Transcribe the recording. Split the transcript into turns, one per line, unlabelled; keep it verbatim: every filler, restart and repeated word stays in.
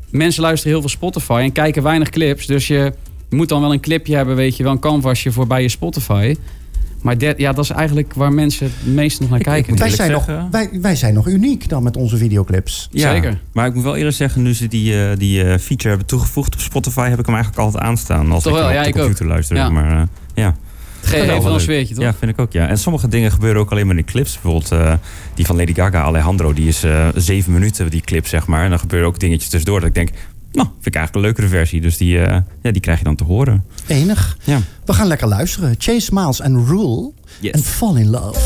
mensen luisteren heel veel Spotify en kijken weinig clips. Dus je moet dan wel een clipje hebben, weet je wel, een canvasje voor bij je Spotify. Maar dat, ja, dat is eigenlijk waar mensen het meest nog naar kijken.
Wij zijn nog, wij, wij zijn nog uniek dan met onze videoclips.
Ja,
zeker.
Maar ik moet wel eerlijk zeggen, nu ze die, uh, die uh, feature hebben toegevoegd op Spotify, heb ik hem eigenlijk altijd aanstaan. Als
toch
ik
wel,
op
ja,
de
ik
computer
ook.
luister.
Ja.
Maar uh, ja.
Geef even wel een sfeertje, toch?
Ja, vind ik ook, ja. En sommige dingen gebeuren ook alleen maar in clips. Bijvoorbeeld uh, die van Lady Gaga, Alejandro, die is uh, zeven minuten, die clip, zeg maar. En dan gebeuren ook dingetjes tussendoor dat ik denk, nou, vind ik eigenlijk een leukere versie. Dus die, uh, ja, die krijg je dan te horen.
Enig.
Ja.
We gaan lekker luisteren. Chase Miles en Rule.
Yes.
En Fall in Love.